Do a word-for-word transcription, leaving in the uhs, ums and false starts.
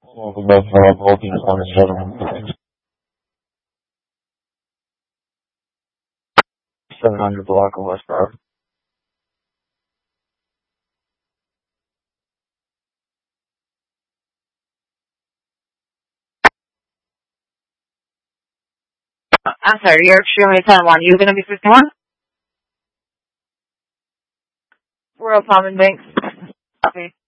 Welcome back to our broken on seven hundred block of West Road. I'm sorry, you're extremely ten one. You gonna be fifty-one? Royal Palm and Banks. Okay.